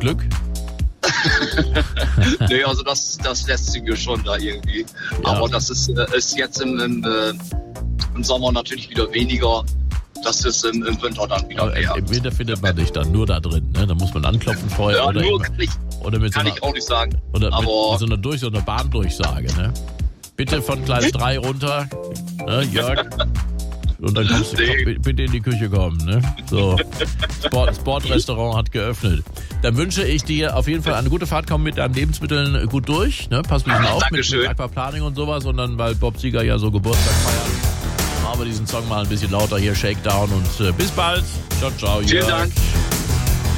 Glück? Nee, also das lässt sich mir schon da irgendwie. Ja. Aber das ist jetzt im Sommer natürlich wieder weniger. Das ist im Winter dann wieder mehr. Im Winter findet man dich dann nur da drin, ne? Da muss man anklopfen vorher. Ja, oder nur kann ich auch nicht sagen. Oder mit so einer Bahndurchsage, ne? Bitte von Gleis 3 runter, ne, Jörg? Und dann kommst du, bitte in die Küche kommen, ne? So, Sportrestaurant hat geöffnet. Dann wünsche ich dir auf jeden Fall eine gute Fahrt, komm mit deinen Lebensmitteln gut durch, ne? Pass ein bisschen auf mit Aquaplaning und sowas und dann, weil Bob Seger ja so Geburtstag feiert, machen wir diesen Song mal ein bisschen lauter hier, Shakedown und bis bald. Ciao, ciao, Jörg. Vielen Dank.